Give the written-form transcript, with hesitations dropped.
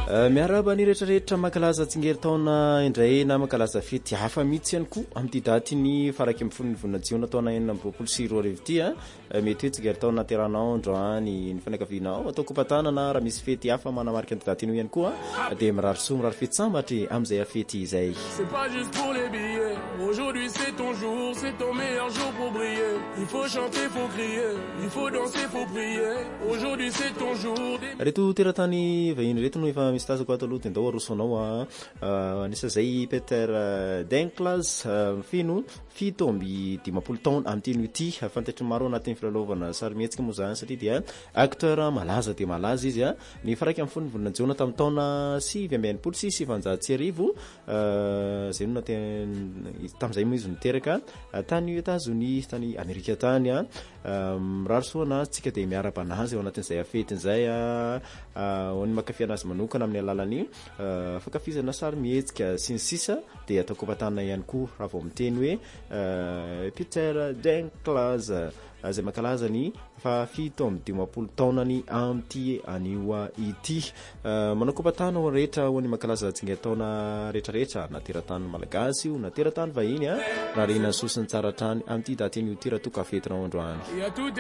miaraba ny rehetrarehetra mankalaza tsingeritaona indray na mankalaza fety hafa mihitsy ihany koa amin'ity daty ny faraky amin'ny folo ny voninahitsy taona 2024 ty mety hoe tsingeritaona teranaondro ny fianakavinao atao kompatanana raha misy fety hafa manamarika ny daty io ihany koa dia mirary soa mirary fety sambatry amin'izay afety izay. C'est pas juste pour les billets. Aujourd'hui c'est ton jour, c'est ton meilleur jour pour briller. Il faut chanter, faut crier, il faut danser, faut prier. Aujourd'hui c'est ton jour. Reto teratany vahiny reto no efa misy tazako ato aloha tendao arosonao anisa zay Peter Denklas fino fito amby 10 taona amin'ity ity fantatry maro anatin'ny filalaovana sarimihetsika moa zany satria dia acteur malaza dia malaza izy ny faraiky amin'ny fony voninahitsy tamin'ny taona 1996 zay no tamin'izay moa izy niteraka tany États-Unis tany Amerika tany mirary soana tsika dia miaraba anazy ao anatin'izay afetin'izay ny makafy anazy manokana amin'ny alalany fakafizana sarimihetsika sy ny sisa dia atao kompatanana ihany koa raha vao miteny hoe Peter Denklas zay mankalaza ny fa fito amby 10 taonany amin'ity anio ity manao kompatana ho rehetra ho ny mankalaza tsingeritaona rehetrarehetra na teratany malagasy na teratany vahiny raha rena sosiny tsara trany amin'ity daty anio ty raha toka afetina androany.